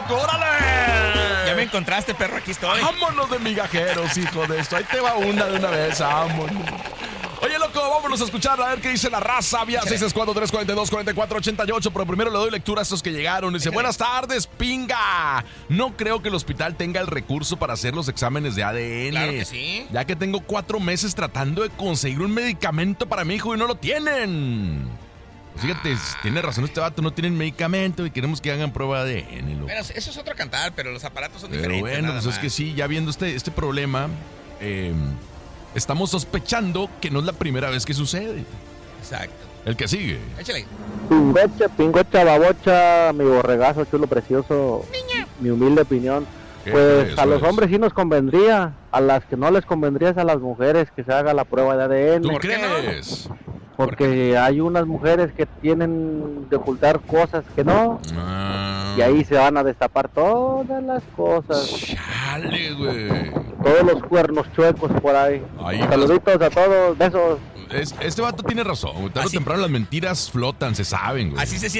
loco, órale. Ya me encontraste, perro, aquí estoy. Vámonos de migajeros, hijo de esto. Ahí te va una de una vez, vámonos. Oye, loco, vámonos a escuchar a ver qué dice la raza. Vía 664-342-4488. Pero primero le doy lectura a estos que llegaron. Dice, buenas tardes, pinga. No creo que el hospital tenga el recurso para hacer los exámenes de ADN. Claro que sí. Ya que tengo 4 meses tratando de conseguir un medicamento para mi hijo y no lo tienen. Fíjate, tiene razón este vato, no tienen medicamento y queremos que hagan prueba de ADN, loco. Bueno, eso es otro cantar, pero los aparatos son Pero diferentes. bueno, pues es que sí, ya viendo este problema, estamos sospechando que no es la primera vez que sucede. Exacto. El que sigue. Échale. Pingocha, babocha, mi borregazo chulo precioso. Niña. Mi humilde opinión. Pues a los hombres sí nos convendría, a las que no les convendría es a las mujeres que se haga la prueba de ADN. ¿Tú crees? Porque hay unas mujeres que tienen de ocultar cosas que no. Y ahí se van a destapar todas las cosas. Chale, güey. Todos los cuernos chuecos por ahí. Saluditos a todos, besos. Este vato tiene razón. Tarde o temprano las mentiras flotan, se saben, güey. Así se